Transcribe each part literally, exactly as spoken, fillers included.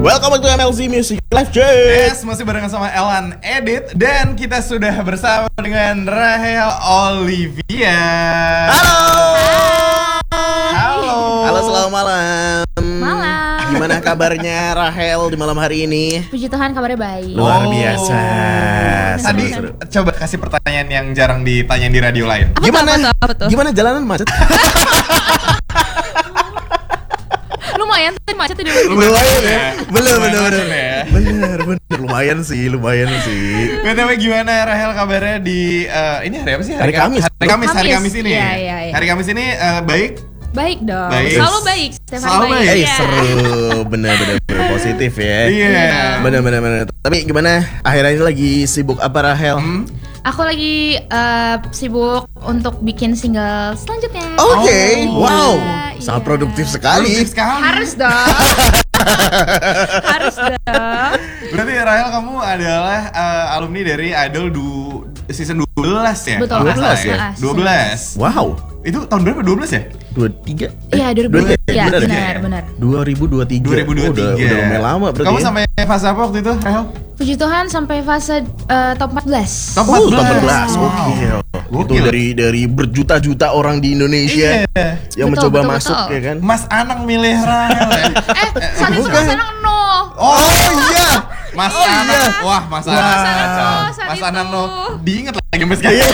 Welcome back to M L C Music Live Chat. Yes, masih barengan sama Elan Edit. Dan kita sudah bersama dengan Rahel Olivia. Halo. Halo. Halo, selamat malam. Malam. Gimana kabarnya Rahel di malam hari ini? Puji Tuhan kabarnya baik. Luar Oh. biasa. Tadi Seru-seru. coba kasih pertanyaan yang jarang ditanyain di radio lain. Apa Gimana? tuh, apa tuh, apa tuh? Gimana jalanan macet? Lumayan tuh macetnya di Lumayan ya. Bener bener bener. Macet ya. Bener bener lumayan sih, lumayan sih. B T W gimana Rahel kabarnya di eh, ini hari apa sih? Hari Kamis. Hari Kamis, hari Kamis. Kamis ini. Iya, iya, iya. Hari Kamis ini eh, baik. Baik dong. Baik. Selalu baik. Setiap hari Selalu baik. baik. Eh Iya. seru, bener bener bener positif ya. Iya. Bener bener bener. Tapi gimana? Akhirnya ini lagi sibuk apa Rahel? Hmm? Aku lagi eh, sibuk untuk bikin single selanjutnya. Oke, Oh. wow, Iya, sangat iya. produktif sekali. Produktif sekali. Harus dong. Harus dong. Berarti Rahel kamu adalah eh, alumni dari Idol du season dua belas ya? Betul. Kalau nggak salah dua belas ya? Ah, dua belas. Wow, Itu tahun berapa? dua belas ya? dua tiga. Iya, dua ribu dua puluh. Iya, benar, benar, benar. dua ribu dua puluh tiga. dua ribu dua puluh tiga. Oh, udah, udah lumayan lama berarti. Kamu ya? sampai fase apa waktu itu, Rahel? Puji Tuhan sampai fase eh, top empat belas. Top Oh, top empat empat belas. Wow. Gokil. Itu Gokil. dari dari berjuta-juta orang di Indonesia Iya. yang Betul, mencoba betul, masuk betul. ya kan. Mas Anang milih Rahel ya? Eh, saat itu bukan. Mas Anang no. Oh, iya. Mas Oh, Anang. iya. Wah, Mas Wah. Anang. Mas Anang no, Kacau. saat Mas itu. Anang no. Diinget lagi sampai sekarang.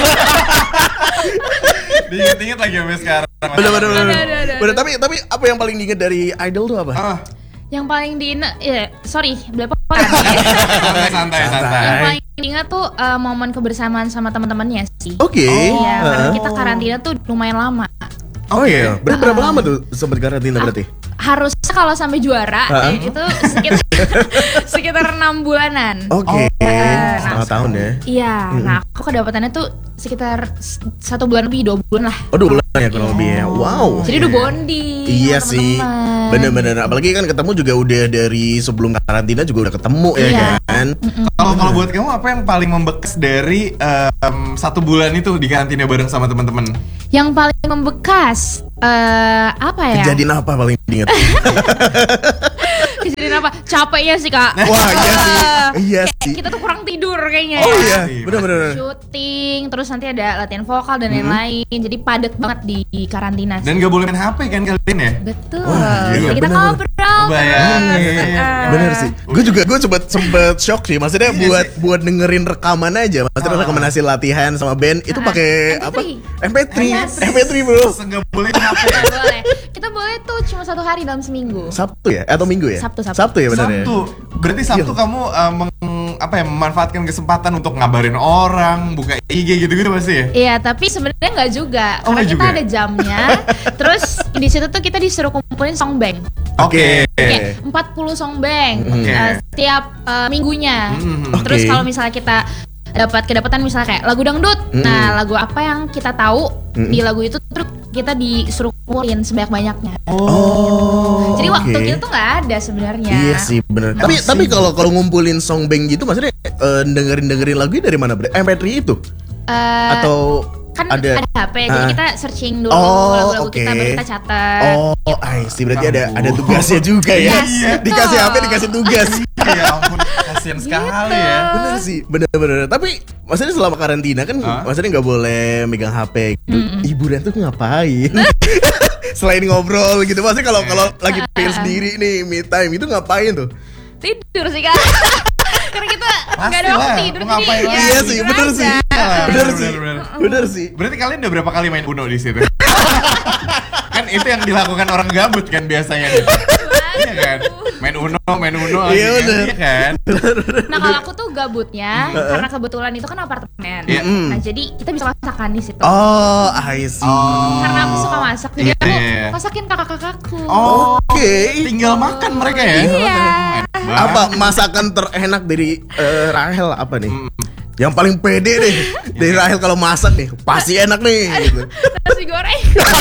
Diinget-inget lagi sampai sekarang. Bener bener bener. Ada, ada, ada. Bener, tapi tapi apa yang paling diinget dari Idol tuh apa? Ah, Yang paling diingat, ya sorry, belepotan. santai santai Santai. santai. Yang paling diingat tuh eh, momen kebersamaan sama teman-temannya sih. Oke. Iya, karena Heeh. kita karantina tuh lumayan lama. Oh iya. Ber- berapa Ah. lama tuh sempat karantina berarti? Harusnya kalau sampai juara Ah. eh, itu sekitar sekitar enam bulanan. Oke. Oh. Setengah tahun ya. Iya, nah aku kedapatannya tuh sekitar s- satu bulan lebih, dua bulan lah. Oh, dua bulan ya kurang lebih ya. Wow. Jadi udah bonding. Iya sama sih, teman-teman. bener-bener. Apalagi kan ketemu juga udah dari sebelum karantina juga udah ketemu ya Iya. kan. Kalau kalau buat kamu apa yang paling membekas dari em, satu bulan itu di karantina bareng sama teman-teman? Yang paling membekas eh apa ya? Kejadian apa paling diingat? Kejadian apa? Capeknya sih kak. Wah iya sih, iya Kayak sih. kita tuh kurang tidur kayaknya. Oh ya. iya, bener-bener. Syuting, terus nanti ada latihan vokal dan lain-lain. Jadi padat banget di karantina. sih. Dan gak boleh main H P kan kalian ya? Betul. Wah, iya, Jadi kita bener. ngobrol. Bayangin. terus, eh, Bener sih. Gue juga gue sempet sempet shock sih. Maksudnya buat buat dengerin rekaman aja. Maksudnya Ah. rekaman hasil latihan sama band itu Ah, pakai M P apa? three. M P three. Yes. M P three bro. Nggak boleh main H P. Nggak boleh. Kita boleh tuh cuma satu hari dalam seminggu. Sabtu ya atau Minggu ya? Sabtu, Sabtu. Sabtu ya benar ya. Sabtu. Berarti Sabtu Iya. kamu eh, meng- apa ya memanfaatkan kesempatan untuk ngabarin orang, buka I G gitu-gitu pasti ya? Iya, tapi sebenarnya nggak juga. Oh, Karena nggak kita juga? ada jamnya. Terus di situ tuh kita disuruh kumpulin song bank. Oke. Kayak empat puluh song bank Oke. eh, setiap eh, minggunya. Mhm. Terus Oke. kalau misalnya kita dapat kedapatan misalnya kayak lagu dangdut. Mm. Nah, lagu apa yang kita tahu Mm. di lagu itu terus kita disuruh kumpulin sebanyak-banyaknya. Oh. Jadi waktu oke. kita tuh nggak ada sebenarnya. Iya sih bener. Tapi Asik. tapi kalau kalau ngumpulin song bank gitu maksudnya eh, dengerin dengerin lagunya dari mana? Bre? M P three itu Eh, atau kan ada? ada, H P, jadi Ah. kita searching dulu Oh, lagu-lagu oke. kita baru kita catat. Oh, I see. Berarti ada Ampun. ada tugasnya juga ya. Iya, Dikasih betul. H P, dikasih tugas. Ya ampun, kasihan sekali ya. Bener sih, bener-bener. Tapi maksudnya selama karantina kan, Hah? maksudnya nggak boleh megang H P. Gitu. Hiburan tuh ngapain? Selain ngobrol gitu, maksudnya kalau kalau lagi pengen sendiri nih, me time itu ngapain tuh? Tidur sih kan. Karena kita nggak ada Pastilah, waktu tidur mau ngapain jadi lagi? ya Iya sih, tidur bener aja. sih, Bener, bener bener, sih, bener. bener sih. Berarti kalian udah berapa kali main Uno di situ? Kan itu yang dilakukan orang gabut kan biasanya. Iya kan? Main Uno, main Uno lagi Iya, kan? bener. Iya kan? Nah kalau aku tuh gabutnya karena kebetulan itu kan apartemen. Iya. Nah jadi kita bisa masakan di situ. Oh, I see. Oh. Karena aku suka masak, jadi Iya, aku iya. masakin kakak-kakakku. Oh, Oke. tinggal makan mereka ya? Iya. Apa masakan terenak dari eh, Rahel apa nih? Hmm. Yang paling pede deh dari Rahel kalau masak nih, pasti enak nih. Gitu. Nasi goreng.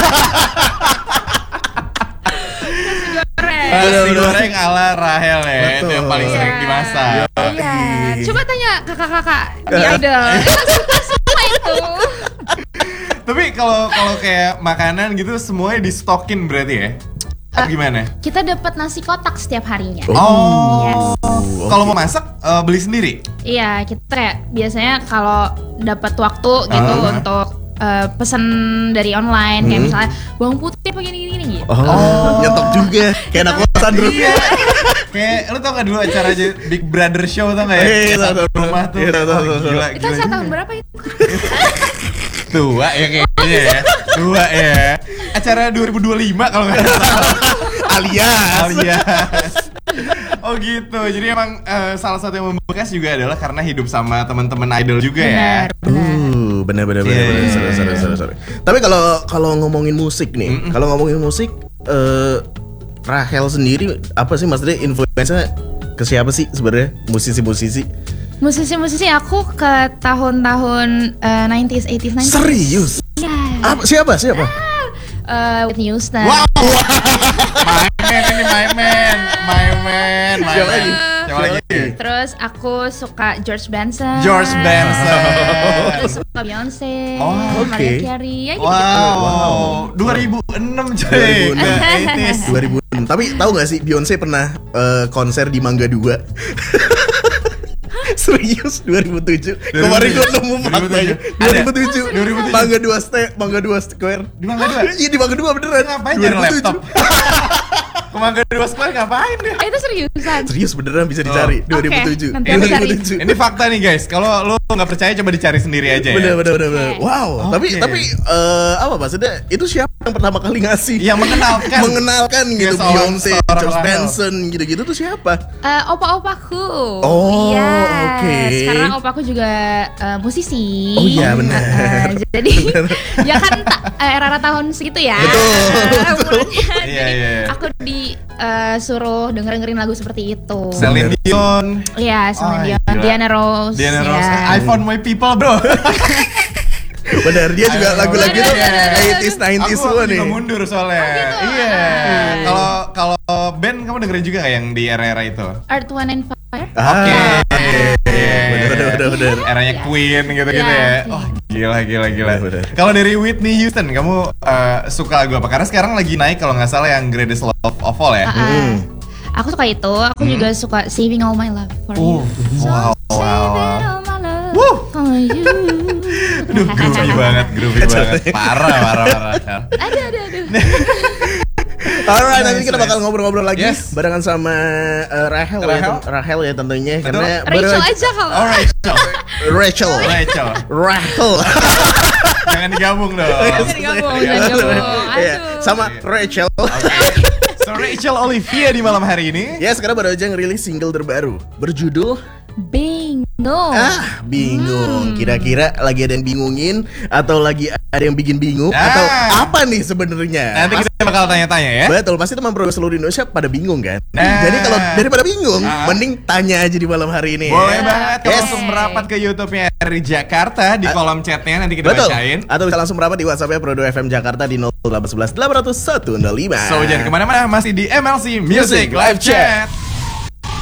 Nasi goreng. Aduh, Nasi bener. goreng ala Rahel ya, itu Betul. yang paling sering Iya. dimasak. Iya. Coba tanya kakak-kakak di Idol. Kita suka semua itu. Tapi kalau kalau kayak makanan gitu semuanya di stokin berarti ya? Apa gimana? Kita dapat nasi kotak setiap harinya. Oh. Yes. Kalau mau masak eh, beli sendiri? Iya, kita kayak biasanya kalau dapat waktu gitu Ah. untuk uh, pesan dari online kayak Hmm. misalnya bawang putih apa gini-gini gitu. Oh, nyetok juga kayak anak kosan bro. Iya. Kayak lu tau gak dulu acara aja Big Brother Show tau gak ya? Iya, tahu, Satu tahu. rumah tuh. Iya, tahu, tahu, Oh, tahu. gila, Itu gila. saya tahun berapa itu? Tua ya kayaknya ya. Tua ya. Acara dua ribu dua puluh lima kalau nggak salah. Alias. Alias. Oh gitu. Jadi emang eh, salah satu yang membekas juga adalah karena hidup sama teman-teman idol juga ya. Benar, benar. Uh, benar benar benar Iya, benar. iya, Sorry, iya. sorry, sorry, sorry. Tapi kalau kalau ngomongin musik nih, Mm-mm. kalau ngomongin musik, eh Rahel sendiri apa sih maksudnya influence-nya ke siapa sih sebenarnya musisi-musisi? Musisi-musisi aku ke tahun-tahun uh, nineties, eighties, nineties. Serius? Iya. Apa siapa siapa? Uh, Whitney Houston. Wow. My man ini my man, my man, my Siapa man. lagi? Siapa lagi? Terus aku suka George Benson. George Benson. Terus suka Beyonce, Oh, oke. Mariah Carey, ya gitu. Wow, dua ribu enam cuy. dua ribu enam. The eighties. dua ribu enam. Tapi tahu nggak sih Beyonce pernah eh, konser di Mangga dua? Serius dua ribu tujuh. Kemarin gue nemu faktanya. Ada? dua ribu tujuh. dua ribu tujuh. Mangga dua ste, Mangga dua Square. Di Mangga dua? Iya di Mangga dua beneran. Ngapain dua nyari ribu tujuh. laptop? Ke Mangga dua Square ngapain deh? Eh, itu seriusan. Serius beneran bisa dicari Oh. dua ribu tujuh. Oke, nanti Ini, aku cari. ini fakta nih guys. Kalau lu nggak percaya coba dicari sendiri aja ya. Bener bener bener. bener. Oke. Wow. Tapi Oke. tapi eh, apa maksudnya? Itu siapa yang pertama kali ngasih? Yang mengenalkan. Mengenalkan gitu seorang- Beyonce, seorang George Rahel. Benson gitu-gitu tuh siapa? Eh, opa-opaku. Oh, Yes. oke. Karena opaku juga eh, musisi. Oh, iya, benar. Eh, jadi ya kan ta- eh, era-era tahun segitu ya. Betul, Eh, betul. umurnya. Iya, Jadi iya. aku disuruh denger-dengerin lagu seperti itu. Celine Dion. Iya, Celine Oh, Dion, gila. Diana Ross. Diana ya. Ross. I found my people bro. Bener, dia juga Ayo. lagu-lagu Bener, tuh bener, bener. eighties, nineties Aku semua juga nih. mundur soalnya. gitu? Iya. Ah. Kalau kalau band kamu dengerin juga nggak yang di era-era itu? Earth, Wind and Fire. Ah, Bener bener, bener, bener, bener. Eranya Queen gitu-gitu Iya, ya. sih. Oh gila gila gila. Bener, bener. Kalau dari Whitney Houston kamu eh, suka lagu apa? Karena sekarang lagi naik kalau nggak salah yang Greatest Love of All ya. Ah, ah. Aku suka itu. Aku juga suka Saving All My Love for Uh, You. wow, wow, Saving wow. all my love Wuh. for you. Aduh, groovy banget, groovy banget. Parah, parah, parah. Aduh, aduh, aduh. Alright, nanti Nice, kita bakal nice. ngobrol-ngobrol lagi Yes. barengan sama eh, Rahel, ya, Rahel. ten- Rahel ya tentunya Betul. karena Rachel baru- aja kalau. Oh, Rachel. Rachel, Rachel. Rahel. Jangan digabung dong. Jangan digabung, jangan digabung. Iya, Aduh. sama Rachel. So Rachel Olivia di malam hari ini. Ya, sekarang baru aja ngerilis single terbaru berjudul Bingo. Ah, bingung. Kira-kira lagi ada yang bingungin atau lagi ada yang bikin bingung Ah. atau apa nih sebenarnya? Nanti kita bakal tanya-tanya ya. Betul, pasti teman pro seluruh Indonesia pada bingung kan? Nah. Jadi kalau daripada bingung, Ah. mending tanya aja di malam hari ini. Boleh ya. banget kalau Yes. langsung merapat ke YouTube-nya dari Jakarta di kolom chatnya nanti kita Betul. bacain. Atau bisa langsung merapat di WhatsApp-nya Prodo F M Jakarta di nol delapan satu satu delapan nol satu nol lima. So jangan kemana-mana, masih di M L C Music Live Chat.